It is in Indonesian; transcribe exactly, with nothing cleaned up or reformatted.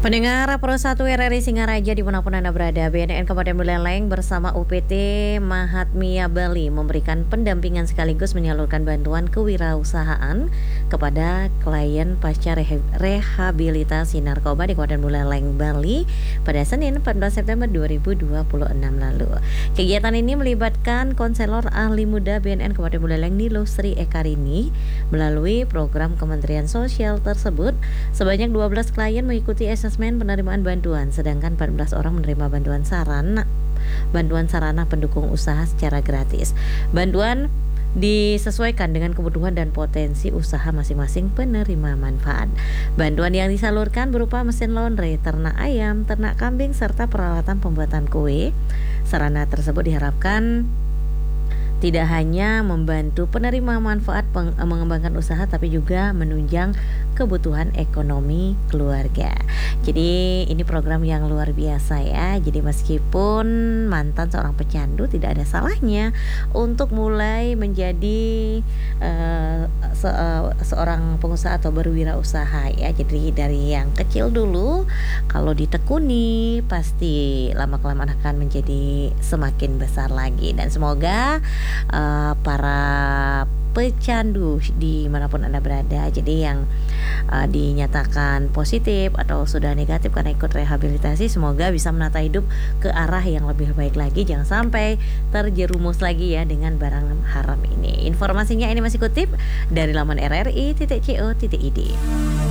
Pendengar Pro satu R R I Singaraja dimanapun Anda berada, B N N Kabupaten Buleleng bersama U P T Mahatmia Bali memberikan pendampingan sekaligus menyalurkan bantuan kewirausahaan kepada klien pasca rehe- rehabilitasi narkoba di Kabupaten Buleleng, Bali pada Senin empat belas September dua ribu dua puluh enam lalu. Kegiatan ini melibatkan konselor ahli muda B N N Kabupaten Buleleng Nilo Sri Ekarini. Melalui program Kementerian Sosial tersebut, sebanyak dua belas klien mengikuti asesmen penerimaan bantuan, sedangkan empat belas orang menerima bantuan sarana bantuan sarana pendukung usaha secara gratis. Bantuan disesuaikan dengan kebutuhan dan potensi usaha masing-masing penerima manfaat. Bantuan yang disalurkan berupa mesin laundry, ternak ayam, ternak kambing, serta peralatan pembuatan kue. Sarana tersebut diharapkan tidak hanya membantu penerima manfaat peng- mengembangkan usaha, tapi juga menunjang kebutuhan ekonomi keluarga. Jadi ini program yang luar biasa ya. Jadi meskipun mantan seorang pecandu, tidak ada salahnya untuk mulai menjadi uh, se- uh, seorang pengusaha atau berwirausaha ya. Jadi dari yang kecil dulu, kalau ditekuni pasti lama-kelamaan akan menjadi semakin besar lagi. Dan semoga Uh, para pecandu dimanapun Anda berada, jadi yang uh, dinyatakan positif atau sudah negatif karena ikut rehabilitasi, semoga bisa menata hidup ke arah yang lebih baik lagi. Jangan sampai terjerumus lagi ya dengan barang haram ini. Informasinya ini masih kutip dari laman r r i titik co titik i d.